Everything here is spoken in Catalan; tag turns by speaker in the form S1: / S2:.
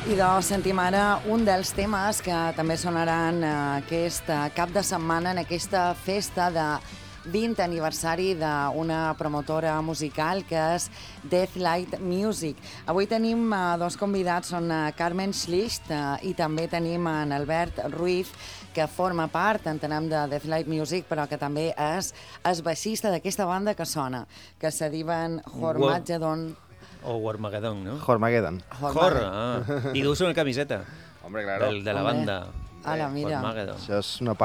S1: I doncs sentim ara un dels temes que també sonaran aquest cap de setmana en aquesta festa de 20 aniversari d'una promotora musical que és Deathlight Music. Avui tenim dos convidats, són Carmen Schlicht i també tenim en Albert Ruiz, que forma part, entenem, de Deathlight Music, però que també és el baixista d'aquesta banda que sona, que se diuen Hormagedon.
S2: O Warmageddon, ¿no?
S3: Hormageddon.
S2: Y tú usas una camiseta.
S3: Hombre, claro.
S2: De la banda.
S1: Ala, mira.
S2: Hormageddon.
S3: Això és una